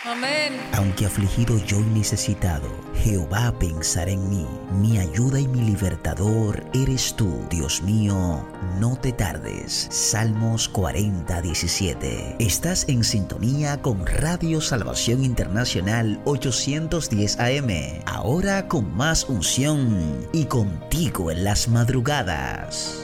Amén. Aunque afligido yo y necesitado, Jehová pensará en mí. Mi ayuda y mi libertador eres tú, Dios mío, no te tardes. Salmos 40:17. Estás en sintonía con Radio Salvación Internacional 810 AM. Ahora con más unción y contigo en las madrugadas.